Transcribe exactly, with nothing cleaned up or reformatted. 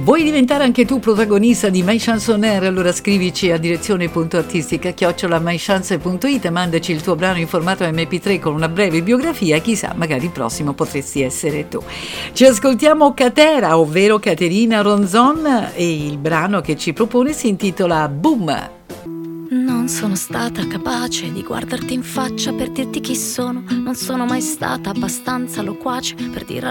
Vuoi diventare anche tu protagonista di My Chansonaire? Allora scrivici a direzione.artistica chiocciola mychance punto it e mandaci il tuo brano in formato emme pi tre con una breve biografia, chissà, magari il prossimo potresti essere tu. Ci ascoltiamo Catera, ovvero Caterina Ronzon, e il brano che ci propone si intitola Boom. Non sono stata capace di guardarti in faccia per dirti chi sono, non sono mai stata abbastanza loquace per dire